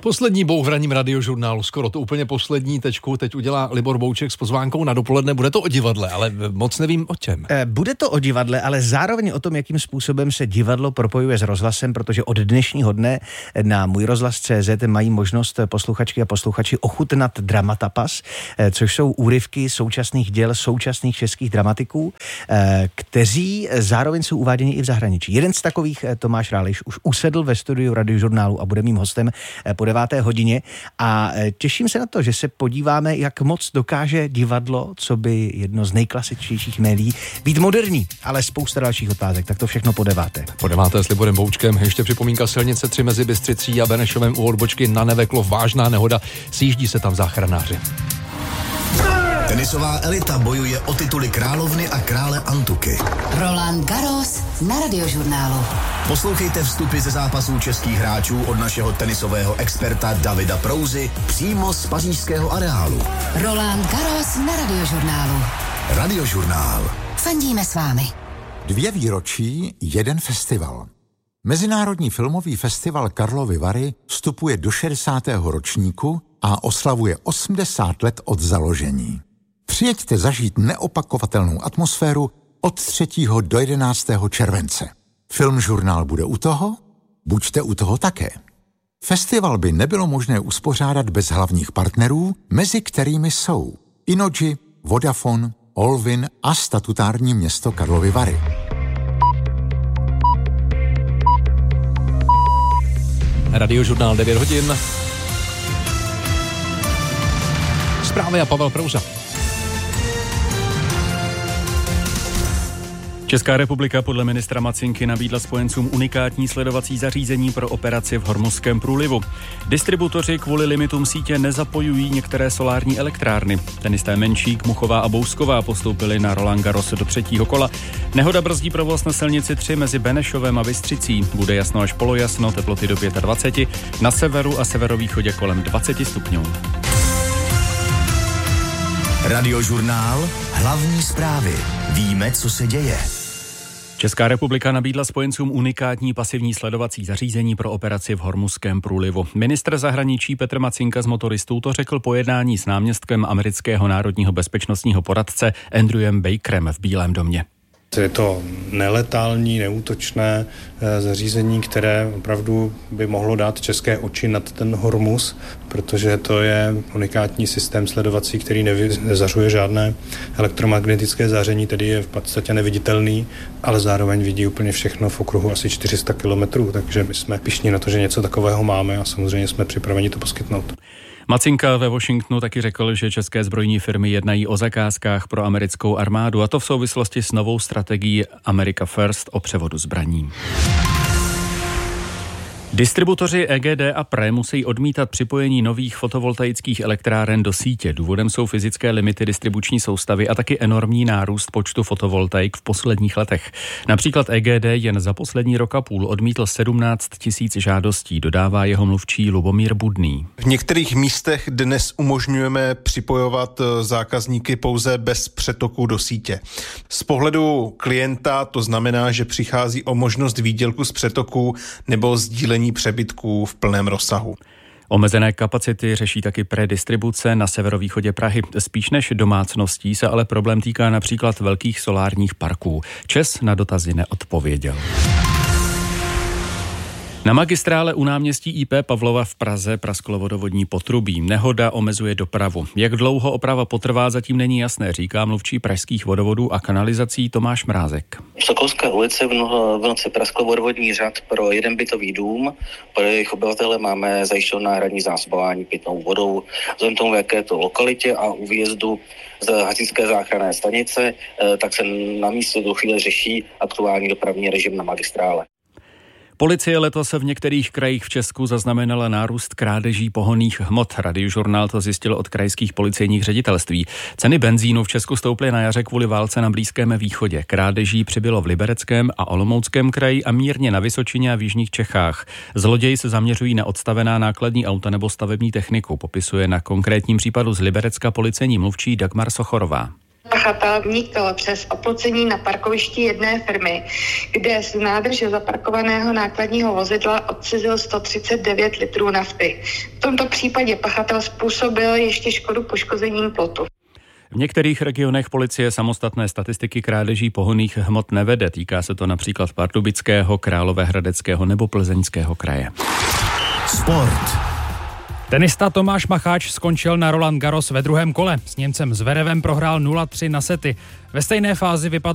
Poslední bouch v ranním radiožurnálu, skoro to úplně poslední tečku teď udělá Libor Bouček s pozvánkou na dopoledne. Bude to o divadle, ale moc nevím o čem. Bude to o divadle, ale zároveň o tom, jakým způsobem se divadlo propojuje s rozhlasem, protože od dnešního dne na Můj rozhlas.cz mají možnost posluchačky a posluchači ochutnat Dramatapas, což jsou úryvky současných děl současných českých dramatiků, kteří zároveň jsou uváděni i v zahraničí. Jeden z takových, Tomáš Ráliš, už usedl ve studiu radiožurnálu a bude mým hostem po 9. hodině a těším se na to, že se podíváme, jak moc dokáže divadlo, co by jedno z nejklasičtějších médií, být moderní, ale spousta dalších otázek, tak to všechno po 9. Po 9. s Liborem Boučkem, ještě připomínka silnice 3 mezi Bystřicí a Benešovem u odbočky na Neveklo, vážná nehoda, sjíždí se tam záchranáři. Tenisová elita bojuje o tituly královny a krále Antuky. Roland Garros na radiožurnálu. Poslouchejte vstupy ze zápasů českých hráčů od našeho tenisového experta Davida Prouzy přímo z pařížského areálu. Roland Garros na radiožurnálu. Radiožurnál. Fandíme s vámi. 2 výročí, 1 festival. Mezinárodní filmový festival Karlovy Vary vstupuje do 60. ročníku a oslavuje 80 let od založení. Přijeďte zažít neopakovatelnou atmosféru od 3. do 11. července. Filmžurnál bude u toho? Buďte u toho také. Festival by nebylo možné uspořádat bez hlavních partnerů, mezi kterými jsou Innogy, Vodafone, Olvin a statutární město Karlovy Vary. Radiožurnál 9 hodin. Zprávy a Pavel Prouza. Česká republika podle ministra Macinky nabídla spojencům unikátní sledovací zařízení pro operaci v Hormuzském průlivu. Distributoři kvůli limitům sítě nezapojují některé solární elektrárny. Tenisté Menšík, Muchová a Bousková postoupili na Roland Garros do 3. kola. Nehoda brzdí provoz na silnici 3 mezi Benešovem a Bystřicí. Bude jasno až polojasno, teploty do 25, na severu a severovýchodě kolem 20 stupňů. Radiožurnál. Hlavní zprávy. Víme, co se děje. Česká republika nabídla spojencům unikátní pasivní sledovací zařízení pro operaci v Hormuzském průlivu. Ministr zahraničí Petr Macinka z motoristů to řekl po jednání s náměstkem amerického národního bezpečnostního poradce Andrewem Bakerem v Bílém domě. Je to neletální, neútočné zařízení, které opravdu by mohlo dát české oči nad ten Hormuz, protože to je unikátní systém sledovací, který nezařuje žádné elektromagnetické záření, tedy je v podstatě neviditelný, ale zároveň vidí úplně všechno v okruhu asi 400 kilometrů, takže my jsme pyšní na to, že něco takového máme a samozřejmě jsme připraveni to poskytnout. Macinka ve Washingtonu taky řekl, že české zbrojní firmy jednají o zakázkách pro americkou armádu, a to v souvislosti s novou strategií America First o převodu zbraní. Distributoři EGD a PRE musí odmítat připojení nových fotovoltaických elektráren do sítě. Důvodem jsou fyzické limity distribuční soustavy a taky enormní nárůst počtu fotovoltaik v posledních letech. Například EGD jen za poslední rok a půl odmítl 17 000 žádostí, dodává jeho mluvčí Lubomír Budný. V některých místech dnes umožňujeme připojovat zákazníky pouze bez přetoku do sítě. Z pohledu klienta to znamená, že přichází o možnost výdělku z přetoku nebo sdílení přebytků v plném rozsahu. Omezené kapacity řeší taky predistribuce na severovýchodě Prahy. Spíš než domácností se ale problém týká například velkých solárních parků. ČEZ na dotazy neodpověděl. Na magistrále u náměstí IP Pavlova v Praze prasklo vodovodní potrubí. Nehoda omezuje dopravu. Jak dlouho oprava potrvá, zatím není jasné, říká mluvčí pražských vodovodů a kanalizací Tomáš Mrázek. V Sokolské ulici v noci praskl vodovodní řad pro jeden bytový dům. Pro jejich obyvatele máme zajištěno náhradní zásobování pitnou vodou. Vzhledem tomu, v jaké to lokalitě a u výjezdu z hasičské záchranné stanice, tak se na místě do chvíle řeší aktuální dopravní režim na magistrále. Policie letos v některých krajích v Česku zaznamenala nárůst krádeží pohonných hmot. Radiožurnál to zjistil od krajských policejních ředitelství. Ceny benzínu v Česku stouply na jaře kvůli válce na Blízkém východě. Krádeží přibylo v Libereckém a Olomouckém kraji a mírně na Vysočině a v jižních Čechách. Zloději se zaměřují na odstavená nákladní auta nebo stavební techniku, popisuje na konkrétním případu z Liberecka policejní mluvčí Dagmar Sochorová. pachatel vnikl přes oplocení na parkovišti jedné firmy, kde z nádrže zaparkovaného nákladního vozidla odcizil 139 litrů nafty. V tomto případě pachatel způsobil ještě škodu poškozením plotu. V některých regionech policie samostatné statistiky krádeží pohonných hmot nevede. Týká se to například Pardubického, Královéhradeckého nebo Plzeňského kraje. Sport. Tenista Tomáš Macháč skončil na Roland Garros ve druhém kole. S Němcem Zverevem prohrál 0-3 na sety. Ve stejné fázi vypadl